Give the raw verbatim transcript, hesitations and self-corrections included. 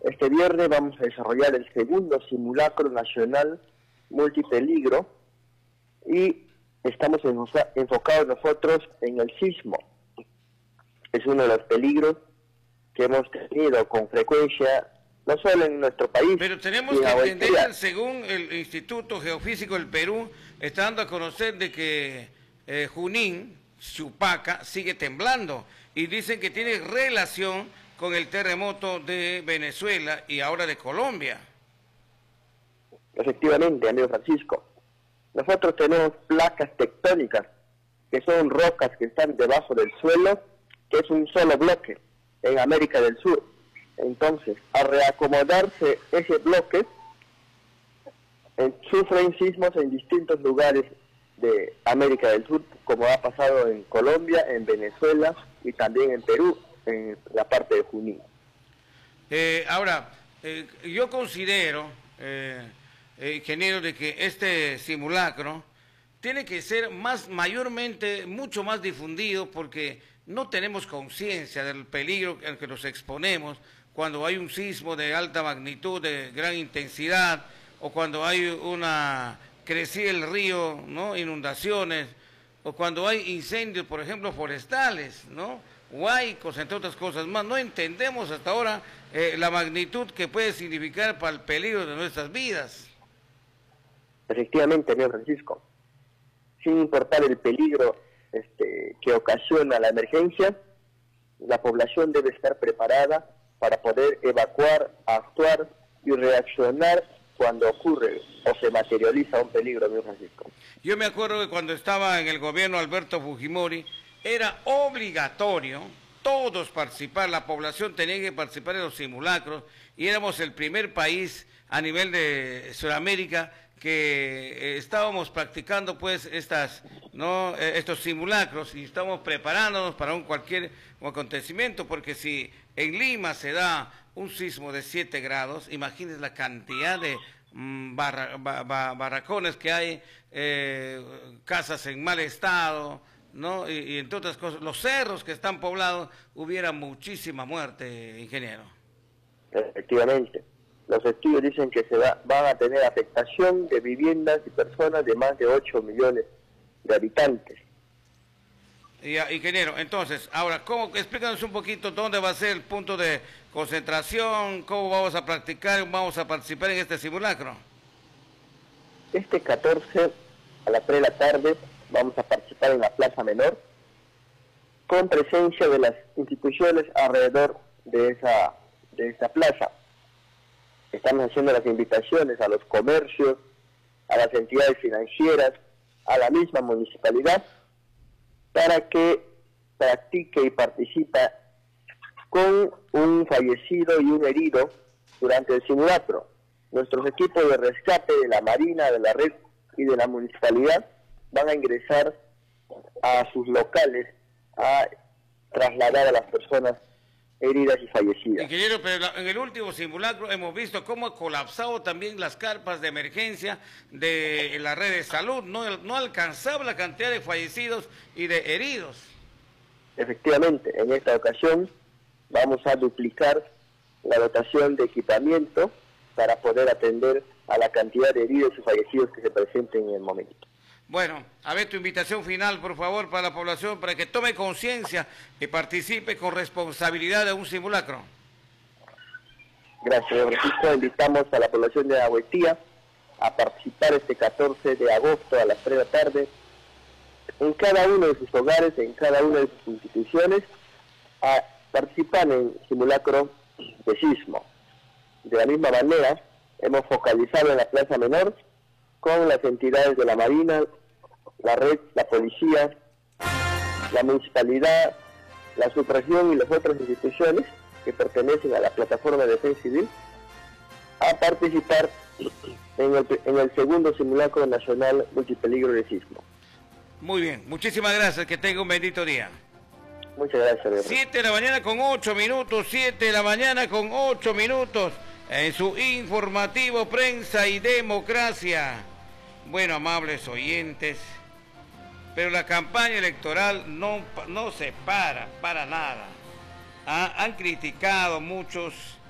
Este viernes vamos a desarrollar el segundo simulacro nacional multipeligro y estamos enfoca enfocados nosotros en el sismo. Es uno de los peligros que hemos tenido con frecuencia, no solo en nuestro país. Pero tenemos que entender, según el Instituto Geofísico del Perú, está dando a conocer de que eh, Junín, Chupaca, sigue temblando y dicen que tiene relación con el terremoto de Venezuela y ahora de Colombia. Efectivamente, amigo Francisco. Nosotros tenemos placas tectónicas, que son rocas que están debajo del suelo, que es un solo bloque en América del Sur. Entonces, al reacomodarse ese bloque, eh, sufren sismos en distintos lugares de América del Sur, como ha pasado en Colombia, en Venezuela y también en Perú, en la parte de Junín. Eh, ahora, eh, yo considero, eh, eh, ingeniero, de que este simulacro tiene que ser más, mayormente, mucho más difundido, porque no tenemos conciencia del peligro al que nos exponemos cuando hay un sismo de alta magnitud, de gran intensidad, o cuando hay una crecida del río, ¿no? Inundaciones, o cuando hay incendios, por ejemplo, forestales, ¿no? Huaicos, entre otras cosas más. No entendemos hasta ahora eh, la magnitud que puede significar para el peligro de nuestras vidas. Efectivamente, amigo Francisco. Sin importar el peligro este, que ocasiona la emergencia, la población debe estar preparada para poder evacuar, actuar y reaccionar cuando ocurre o se materializa un peligro, amigo Francisco. Yo me acuerdo que cuando estaba en el gobierno Alberto Fujimori, era obligatorio todos participar, la población tenía que participar en los simulacros, y éramos el primer país a nivel de Sudamérica que eh, estábamos practicando pues estas no eh, estos simulacros, y estamos preparándonos para un cualquier un acontecimiento, porque si en Lima se da un sismo de siete grados, imagínense la cantidad de mm, barra, ba, ba, barracones que hay, eh, casas en mal estado, ¿no? Y, y entre otras cosas, los cerros que están poblados, hubiera muchísima muerte, ingeniero. Efectivamente. Los estudios dicen que se va, van a tener afectación de viviendas y personas de más de ocho millones de habitantes. Ya, ingeniero, entonces, ahora, ¿cómo, explícanos un poquito dónde va a ser el punto de concentración, cómo vamos a practicar, vamos a participar en este simulacro? Este catorce, a las tres de la tarde, vamos a participar en la Plaza Menor, con presencia de las instituciones alrededor de esa, de esa plaza. Estamos haciendo las invitaciones a los comercios, a las entidades financieras, a la misma municipalidad, para que practique y participe con un fallecido y un herido durante el simulacro. Nuestros equipos de rescate de la Marina, de la Red y de la municipalidad van a ingresar a sus locales a trasladar a las personas heridas y fallecidas. Ingeniero, pero en el último simulacro hemos visto cómo ha colapsado también las carpas de emergencia de la red de salud, no, no alcanzaba la cantidad de fallecidos y de heridos. Efectivamente, en esta ocasión vamos a duplicar la dotación de equipamiento para poder atender a la cantidad de heridos y fallecidos que se presenten en el momento. Bueno, a ver tu invitación final, por favor, para la población, para que tome conciencia y participe con responsabilidad de un simulacro. Gracias, señor Francisco. Invitamos a la población de Agüetía a participar este catorce de agosto a las tres de la tarde en cada uno de sus hogares, en cada una de sus instituciones, a participar en simulacro de sismo. De la misma manera, hemos focalizado en la Plaza Menor con las entidades de la Marina, la Red, la Policía, la Municipalidad, la Subregión y las otras instituciones que pertenecen a la Plataforma de Defensa Civil, a participar en el, en el segundo simulacro nacional multipeligro de sismo. Muy bien, muchísimas gracias, que tenga un bendito día. Muchas gracias. siete de la mañana con ocho minutos, siete de la mañana con ocho minutos, en su informativo Prensa y Democracia. Bueno, amables oyentes, pero la campaña electoral no, no se para, para nada. Ha, han criticado muchos